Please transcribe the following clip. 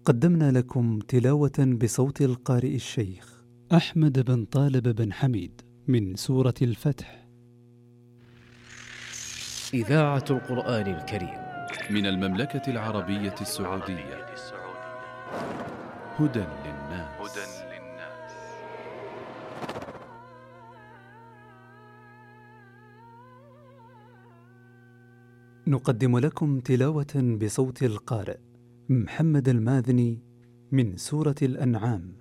قدمنا لكم تلاوة بصوت القارئ الشيخ أحمد بن طالب بن حميد من سورة الفتح. إذاعة القرآن الكريم من المملكة العربية السعودية. هدى للناس. نقدم لكم تلاوة بصوت القارئ محمد الماذني من سورة الأنعام.